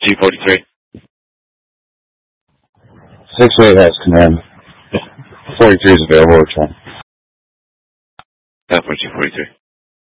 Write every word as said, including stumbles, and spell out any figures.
G forty-three. six eight has command. forty-three is available, return. Alpha G forty-three.